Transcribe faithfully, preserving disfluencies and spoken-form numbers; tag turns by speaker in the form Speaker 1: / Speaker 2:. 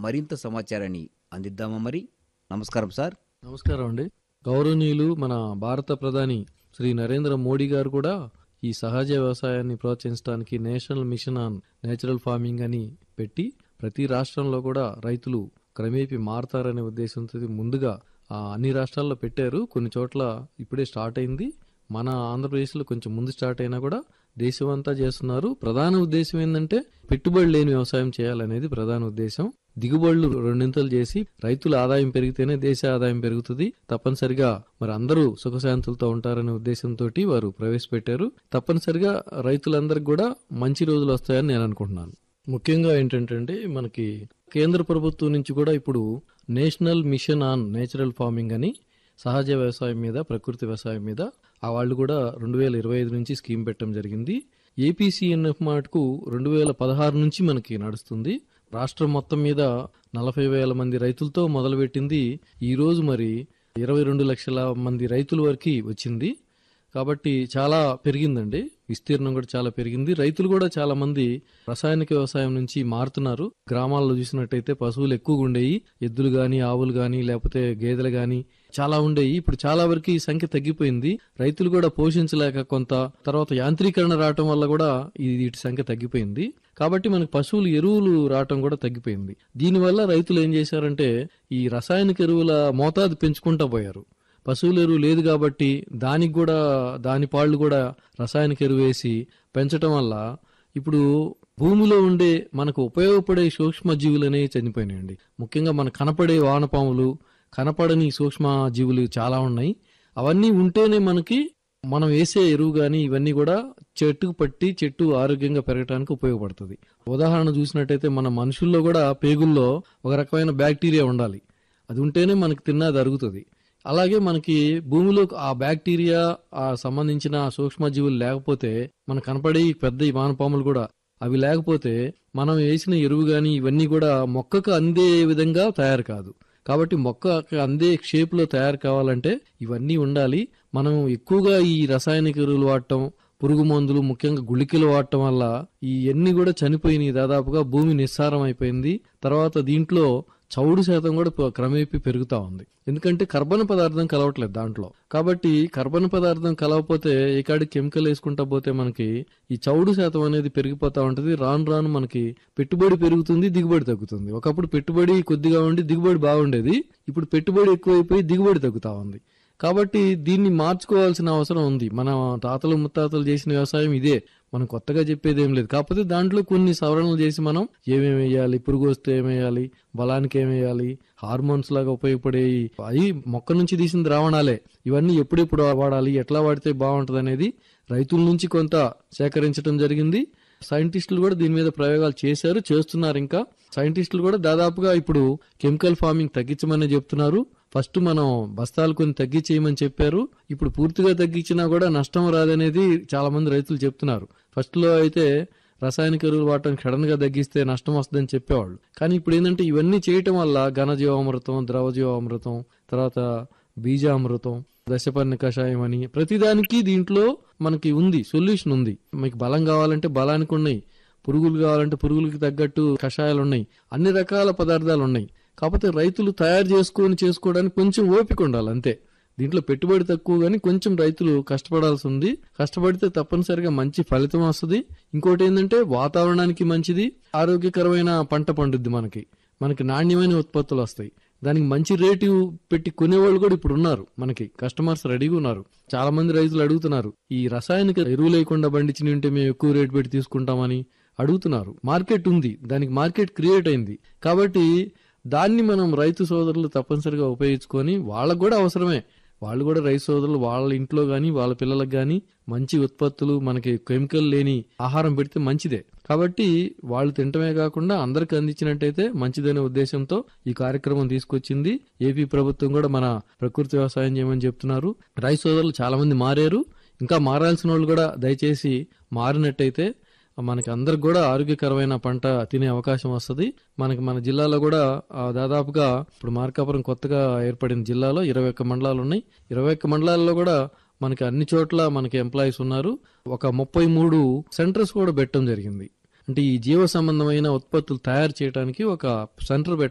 Speaker 1: మరింత సమాచారాన్ని అందిద్దామా మరి? నమస్కారం సార్.
Speaker 2: నమస్కారం అండి. గౌరవనీయులు మన భారత ప్రధాని శ్రీ నరేంద్ర మోడీ గారు కూడా ఈ సహజ వ్యవసాయాన్ని ప్రోత్సహించడానికి national mission on natural farming అని పెట్టి ప్రతి రాష్ట్రంలో కూడా రైతులు క్రమేపీ మారతారనే ఉద్దేశంతో ముందుగా ఆ, అన్ని రాష్ట్రాల్లో పెట్టారు. కొన్ని చోట్ల ఇప్పుడే స్టార్ట్ అయింది. మన ఆంధ్రప్రదేశ్లో కొంచెం ముందు స్టార్ట్ అయినా కూడా దేశమంతా చేస్తున్నారు. ప్రధాన ఉద్దేశం ఏంటంటే పెట్టుబడి లేని వ్యవసాయం చేయాలనేది ప్రధాన ఉద్దేశం. దిగుబడులు రెండింతలు చేసి రైతుల ఆదాయం పెరిగితేనే దేశ ఆదాయం పెరుగుతుంది. తప్పనిసరిగా మరి అందరూ సుఖశాంతులతో ఉంటారనే ఉద్దేశంతో వారు ప్రవేశపెట్టారు. తప్పనిసరిగా రైతులందరికీ కూడా మంచి రోజులు వస్తాయని నేను అనుకుంటున్నాను. ముఖ్యంగా ఏంటంటే మనకి కేంద్ర ప్రభుత్వం నుంచి కూడా ఇప్పుడు national mission on natural farming అని సహజ వ్యవసాయం మీద ప్రకృతి వ్యవసాయం మీద ఆ వాళ్ళు కూడా రెండు వేల ఇరవై ఐదు నుంచి స్కీమ్ పెట్టడం జరిగింది. ఏపీసీఎన్ఎఫ్ మాటకు రెండు వేల పదహారు నుంచి మనకి నడుస్తుంది. రాష్ట్రం మొత్తం మీద నలభై వేల మంది రైతులతో మొదలుపెట్టింది. ఈ రోజు మరి ఇరవై రెండు లక్షల మంది రైతుల వరకు వచ్చింది. కాబట్టి చాలా పెరిగిందండి. విస్తీర్ణం కూడా చాలా పెరిగింది. రైతులు కూడా చాలా మంది రసాయనిక వ్యవసాయం నుంచి మారుతున్నారు. గ్రామాల్లో చూసినట్టయితే పశువులు ఎక్కువగా ఉండేవి. ఎద్దులు గాని ఆవులు గాని లేకపోతే గేదెలు గాని చాలా ఉండేవి. ఇప్పుడు చాలా వరకు ఈ సంఖ్య తగ్గిపోయింది. రైతులు కూడా పోషించలేక కొంత తర్వాత యాంత్రీకరణ రావటం వల్ల కూడా ఈ వీటి సంఖ్య తగ్గిపోయింది. కాబట్టి మనకు పశువులు ఎరువులు రావటం కూడా తగ్గిపోయింది. దీనివల్ల రైతులు ఏం చేశారంటే ఈ రసాయనిక ఎరువుల మోతాదు పెంచుకుంటా పోయారు. పశువుల ఎరువు లేదు కాబట్టి దానికి కూడా దాని పాళ్ళు కూడా రసాయనిక ఎరువు వేసి పెంచటం వల్ల ఇప్పుడు భూమిలో ఉండే మనకు ఉపయోగపడే సూక్ష్మ జీవులు అనేవి చనిపోయినాయండి. ముఖ్యంగా మనకు కనపడే వానపాములు, కనపడని సూక్ష్మ జీవులు చాలా ఉన్నాయి. అవన్నీ ఉంటేనే మనకి మనం వేసే ఎరువు గాని ఇవన్నీ కూడా చెట్టుకు పట్టి చెట్టు ఆరోగ్యంగా పెరగడానికి ఉపయోగపడుతుంది. ఉదాహరణ చూసినట్టయితే మన మనుషుల్లో కూడా పేగుల్లో ఒక రకమైన బ్యాక్టీరియా ఉండాలి. అది ఉంటేనే మనకి తిన్నది అరుగుతుంది. అలాగే మనకి భూమిలో ఆ బ్యాక్టీరియా ఆ సంబంధించిన సూక్ష్మజీవులు లేకపోతే మనకు కనపడే ఈ పెద్ద ఈ వానపాములు కూడా అవి లేకపోతే మనం వేసిన ఎరువు గాని ఇవన్నీ కూడా మొక్కకు అందే విధంగా తయారు కాదు. కాబట్టి మొక్కకు అందే షేప్ లో తయారు కావాలంటే ఇవన్నీ ఉండాలి. మనం ఎక్కువగా ఈ రసాయనిక ఎరువులు వాడటం, పురుగు మందులు ముఖ్యంగా గుళికలు వాడటం వల్ల ఈ ఎన్ని కూడా చనిపోయినాయి. దాదాపుగా భూమి నిస్సారం అయిపోయింది. తర్వాత దీంట్లో చౌడు శాతం కూడా క్రమేపీ పెరుగుతా ఉంది. ఎందుకంటే కర్బన పదార్థం కలవట్లేదు దాంట్లో. కాబట్టి కర్బన పదార్థం కలవకపోతే ఏకాడి కెమికల్ వేసుకుంటా పోతే మనకి ఈ చౌడు శాతం అనేది పెరిగిపోతా ఉంటది. రాను రాను మనకి పెట్టుబడి పెరుగుతుంది, దిగుబడి తగ్గుతుంది. ఒకప్పుడు పెట్టుబడి కొద్దిగా ఉండి దిగుబడి బాగుండేది. ఇప్పుడు పెట్టుబడి ఎక్కువైపోయి దిగుబడి తగ్గుతా ఉంది. కాబట్టి దీన్ని మార్చుకోవాల్సిన అవసరం ఉంది. మన తాతలు ముత్తాతలు చేసిన వ్యవసాయం ఇదే. మనం కొత్తగా చెప్పేది ఏం లేదు. కాకపోతే దాంట్లో కొన్ని సవరణలు చేసి మనం ఏమేమి వేయాలి, పురుగు వస్తే ఏమేయాలి, బలానికి ఏమేయాలి, హార్మోన్స్ లాగా ఉపయోగపడే అవి మొక్క నుంచి తీసిన ద్రావణాలే. ఇవన్నీ ఎప్పుడెప్పుడు వాడాలి, ఎట్లా వాడితే బాగుంటది అనేది రైతుల నుంచి కొంత సేకరించడం జరిగింది. సైంటిస్టులు కూడా దీని మీద ప్రయోగాలు చేశారు, చేస్తున్నారు. ఇంకా సైంటిస్టులు కూడా దాదాపుగా ఇప్పుడు కెమికల్ ఫార్మింగ్ తగ్గించమని చెప్తున్నారు. ఫస్ట్ మనం బస్తాలు కొన్ని తగ్గించేయమని చెప్పారు. ఇప్పుడు పూర్తిగా తగ్గించినా కూడా నష్టం రాదనేది చాలా మంది రైతులు చెప్తున్నారు. ఫస్ట్ లో అయితే రసాయనిక ఎరువులు వాడటం సడన్ గా తగ్గిస్తే నష్టం వస్తుందని చెప్పేవాళ్ళు. కానీ ఇప్పుడు ఏంటంటే ఇవన్నీ చేయటం వల్ల ఘనజీవామృతం, ద్రవజీవామృతం, తర్వాత బీజామృతం, దశపర్ణ కషాయం అని ప్రతిదానికి దీంట్లో మనకి ఉంది, సొల్యూషన్ ఉంది. మీకు బలం కావాలంటే బలానికి ఉన్నాయి, పురుగులు కావాలంటే పురుగులకి తగ్గట్టు కషాయాలు ఉన్నాయి, అన్ని రకాల పదార్థాలు ఉన్నాయి. కాకపోతే రైతులు తయారు చేసుకొని చేసుకోవడానికి కొంచెం ఓపిక ఉండాలి అంతే. దీంట్లో పెట్టుబడి తక్కువ గానీ కొంచెం రైతులు కష్టపడాల్సి ఉంది. కష్టపడితే తప్పనిసరిగా మంచి ఫలితం వస్తుంది. ఇంకోటి ఏంటంటే వాతావరణానికి మంచిది, ఆరోగ్యకరమైన పంట పండుద్ది. మనకి మనకి నాణ్యమైన ఉత్పత్తులు వస్తాయి. దానికి మంచి రేటు పెట్టి కొనేవాళ్ళు కూడా ఇప్పుడు ఉన్నారు. మనకి కస్టమర్స్ రెడీగా ఉన్నారు. చాలా మంది రైతులు అడుగుతున్నారు, ఈ రసాయనిక ఎరువు లేకుండా పండించిన ఉంటే మేము ఎక్కువ రేటు పెట్టి తీసుకుంటామని అడుగుతున్నారు. మార్కెట్ ఉంది, దానికి మార్కెట్ క్రియేట్ అయింది. కాబట్టి దాన్ని మనం రైతు సోదరులు తప్పనిసరిగా ఉపయోగించుకొని వాళ్ళకు కూడా అవసరమే. వాళ్ళు కూడా రైతు సోదరులు వాళ్ళ ఇంట్లో గాని వాళ్ళ పిల్లలకు గాని మంచి ఉత్పత్తులు, మనకి కెమికల్ లేని ఆహారం పెడితే మంచిదే. కాబట్టి వాళ్ళు తినటమే కాకుండా అందరికి అందించినట్టయితే మంచిదనే ఉద్దేశంతో ఈ కార్యక్రమం తీసుకొచ్చింది ఏపీ ప్రభుత్వం. కూడా మన ప్రకృతి వ్యవసాయం చేయమని చెప్తున్నారు. రైతు సోదరులు చాలా మంది మారారు. ఇంకా మారాల్సిన వాళ్ళు కూడా దయచేసి మారినట్టయితే మనకి అందరికి కూడా ఆరోగ్యకరమైన పంట తినే అవకాశం వస్తుంది. మనకి మన జిల్లాలో కూడా దాదాపుగా ఇప్పుడు మార్కాపురం కొత్తగా ఏర్పడిన జిల్లాలో ఇరవై ఒక్క మండలాలు ఉన్నాయి. ఇరవై ఒక్క మండలాల్లో కూడా మనకి అన్ని చోట్ల మనకి ఎంప్లాయీస్ ఉన్నారు. ఒక ముప్పై మూడు సెంటర్స్ కూడా పెట్టడం జరిగింది. అంటే ఈ జీవ సంబంధమైన ఉత్పత్తులు తయారు చేయడానికి ఒక సెంటర్